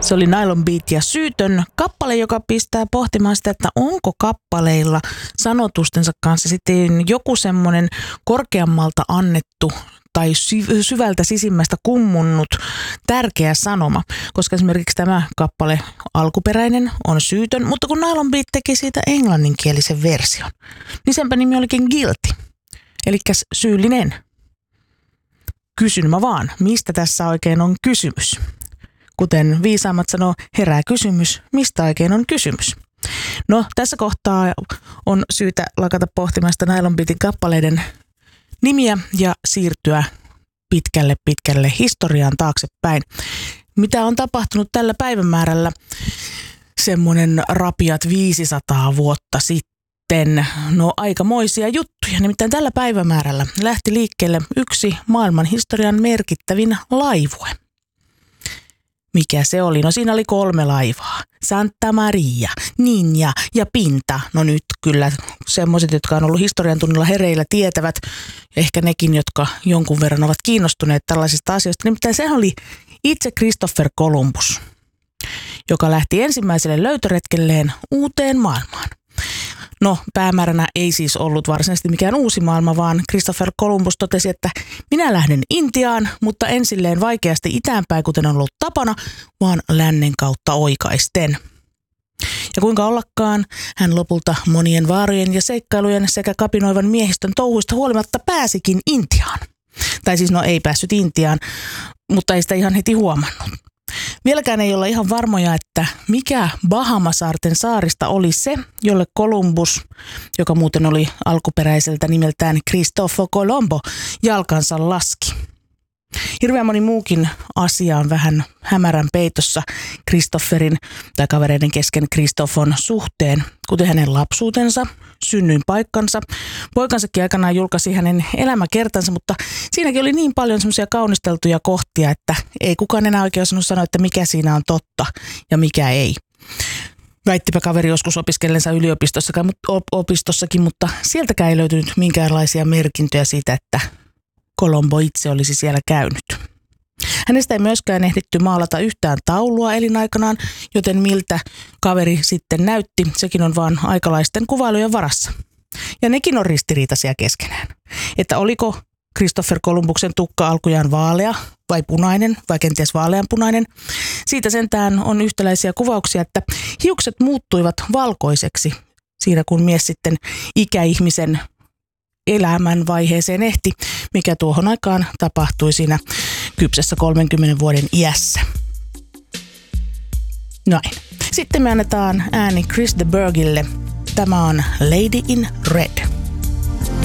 Se oli Nylon Beat ja Syytön kappale, joka pistää pohtimaan sitä, että onko kappaleilla sanotustensa kanssa sitten joku semmoinen korkeammalta annettu tai syvältä sisimmästä kummunnut tärkeä sanoma, koska esimerkiksi tämä kappale alkuperäinen on Syytön, mutta kun Nylon Beat teki siitä englanninkielisen version, niin senpä nimi olikin Guilty, eli syyllinen. Kysyn mä vaan, mistä tässä oikein on kysymys? Kuten viisaammat sanoo, herää kysymys, mistä oikein on kysymys? No, tässä kohtaa on syytä lakata pohtimaan sitä Nylon Beatin kappaleiden nimiä ja siirtyä pitkälle historiaan taaksepäin. Mitä on tapahtunut tällä päivämäärällä semmoinen rapiat 500 vuotta sitten? No, aikamoisia juttuja. Nimittäin tällä päivämäärällä lähti liikkeelle yksi maailman historian merkittävin laivue. Mikä se oli? No siinä oli 3 laivaa. Santa Maria, Ninja ja Pinta. No nyt kyllä semmoiset, jotka on ollut historian tunnilla hereillä, tietävät. Ehkä nekin, jotka jonkun verran ovat kiinnostuneet tällaisista asioista. Nimittäin se oli itse Christopher Columbus, joka lähti ensimmäiselle löytöretkelleen uuteen maailmaan. No, päämääränä ei siis ollut varsinaisesti mikään uusi maailma, vaan Christopher Columbus totesi, että minä lähden Intiaan, mutta en silleen vaikeasti itäänpäin, kuten on ollut tapana, vaan lännen kautta oikaisten. Ja kuinka ollakaan, hän lopulta monien vaarojen ja seikkailujen sekä kapinoivan miehistön touhuista huolimatta pääsikin Intiaan. Tai siis no ei päässyt Intiaan, mutta ei sitä ihan heti huomannut. Vieläkään ei olla ihan varmoja, että mikä Bahamasaarten saarista oli se, jolle Columbus, joka muuten oli alkuperäiseltä nimeltään Cristoforo Colombo, jalkansa laski. Hirveän moni muukin asia on vähän hämärän peitossa Christopherin tai kavereiden kesken Christophon suhteen, kuten hänen lapsuutensa, synnyinpaikkansa. Poikansakin aikanaan julkaisi hänen elämäkertansa, mutta siinäkin oli niin paljon semmoisia kaunisteltuja kohtia, että ei kukaan enää oikein osannut sanoa, että mikä siinä on totta ja mikä ei. Väittipä kaveri joskus opiskellensa yliopistossakin, mutta sieltäkään ei löytynyt minkäänlaisia merkintöjä siitä, että Colombo itse olisi siellä käynyt. Hänestä ei myöskään ehditty maalata yhtään taulua elinaikanaan, joten miltä kaveri sitten näytti, sekin on vaan aikalaisten kuvailujen varassa. Ja nekin on ristiriitaisia keskenään. Että oliko Christopher Columbuksen tukka alkujaan vaalea vai punainen vai kenties vaaleanpunainen? Siitä sentään on yhtäläisiä kuvauksia, että hiukset muuttuivat valkoiseksi siinä kun mies sitten ikäihmisen elämän vaiheeseen ehti, mikä tuohon aikaan tapahtui siinä kypsessä 30 vuoden iässä. Noin. Sitten me annetaan ääni Chris de Burghille. Tämä on Lady in Red.